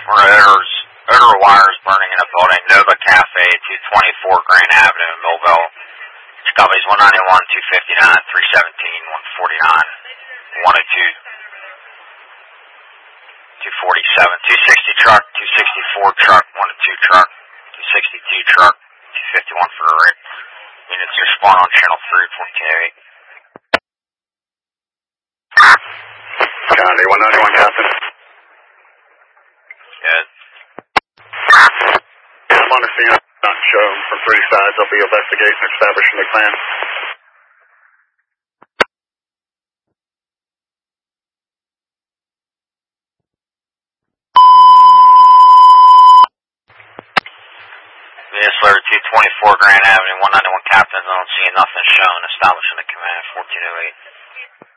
Odor wires burning in a building, Nova Cafe, 224 Grand Avenue in Millville. Scully's 191, 259, 317, 149, 102, 247, 260 truck, 264 truck, 102 truck, 262 truck, 251 for the rate. Units are spawned on channel 3, 1408. County 191, Captain. Good. I'm on the scene, not shown from 3 sides. I'll be investigating and establishing the plan. Venus Letter 224 Grand Avenue, 191 Captain's. I don't see nothing shown. Establishing the command, 1408.